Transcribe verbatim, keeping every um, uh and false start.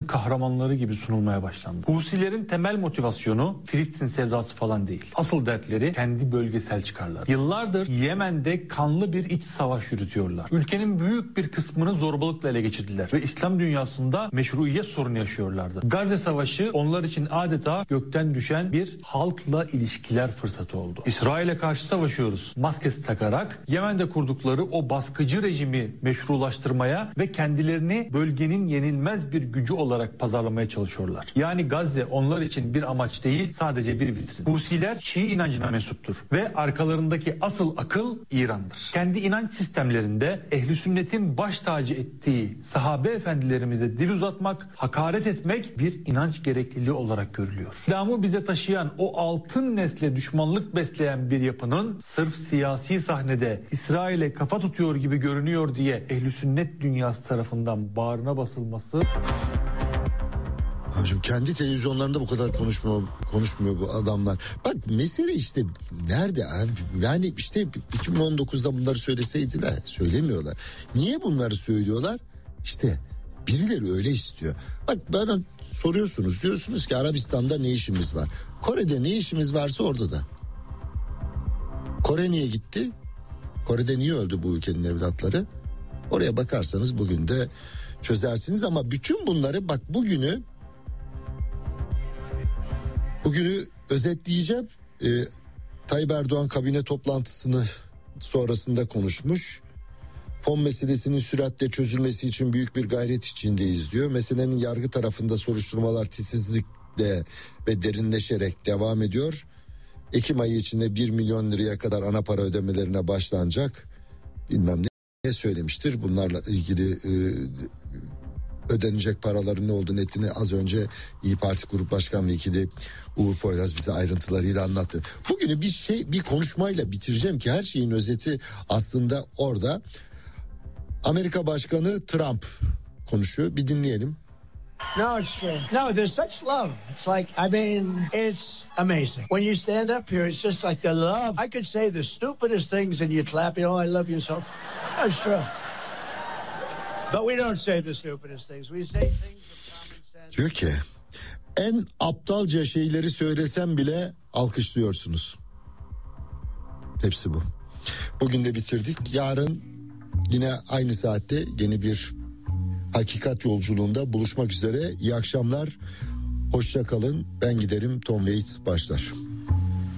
kahramanları gibi sunulmaya başlandı. Husilerin temel motivasyonu Filistin sevdası falan değil. Asıl dertleri kendi bölgesel çıkarlar. Yıllardır Yemen'de kanlı bir iç savaş yürütüyorlar. Ülkenin büyük bir kısmını zorbalıkla ele geçirdiler ve İslam dünyasında meşruiyet sorunu yaşıyorlardı. Gazze Savaşı onlar için adeta gökten düşen bir halkla ilişkiler fırsatı oldu. İsrail'e karşı savaşıyoruz maskesi takarak Yemen'de kurdukları o baskıcı rejimi meşrulaştırmaya ve kendilerini bölgenin yenilmez bir gücü olarak pazarlamaya çalışıyorlar. Yani Gazze onlar için bir amaç değil, sadece bir vitrin. Husiler Şii inancına mensuptur ve arkalarındaki asıl akıl İran'dır. Kendi inanç sistemlerinde Ehl-i Sünnet'in baş tacı ettiği sahabe efendilerimize dil uzatmak, hakaret etmek bir inanç gerekliliği olarak görülüyor. İslam'ı bize taşıyan o altın nesle düşmanlık besleyen bir yapının sırf siyasi sahnede İsrail'e kafa tutuyor gibi görünüyor diye Ehl-i Sünnet dünyası tarafından bağrına basılması... Hocam kendi televizyonlarında bu kadar konuşmuyor, konuşmuyor bu adamlar. Bak mesele işte nerede abi? Yani işte iki bin on dokuzda bunları söyleseydiler, söylemiyorlar. Niye bunları söylüyorlar? İşte birileri öyle istiyor. Bak bana soruyorsunuz, diyorsunuz ki Arabistan'da ne işimiz var? Kore'de ne işimiz varsa orada da. Kore niye gitti? Kore'de niye öldü bu ülkenin evlatları? Oraya bakarsanız bugün de çözersiniz ama bütün bunları bak bugünü Bugünü özetleyeceğim. Ee, Tayyip Erdoğan kabine toplantısını sonrasında konuşmuş. Fon meselesinin süratle çözülmesi için büyük bir gayret içindeyiz diyor. Meselenin yargı tarafında soruşturmalar titizlikle ve derinleşerek devam ediyor. Ekim ayı içinde bir milyon liraya kadar ana para ödemelerine başlanacak. Bilmem ne söylemiştir. Bunlarla ilgili e, ödenecek paraların ne olduğunu ettiğini az önce İYİ Parti Grup Başkan Vekili Uğur Poyraz bize ayrıntılarıyla anlattı. Bugünü bir şey bir konuşmayla bitireceğim ki her şeyin özeti aslında orada. Amerika Başkanı Trump konuşuyor. Bir dinleyelim. No, it's true. No, there's such love. It's like, I mean, it's amazing. When you stand up here, it's just like the love. I could say the stupidest things and you'd clap, you know, I love you so. That's true. But we don't say the stupidest things. We say things of common sense. Diyor ki en aptalca şeyleri söylesem bile alkışlıyorsunuz. Hepsi bu. Bugün de bitirdik. Yarın yine aynı saatte yeni bir hakikat yolculuğunda buluşmak üzere. İyi akşamlar. Hoşça kalın. Ben giderim. Tom Waits başlar.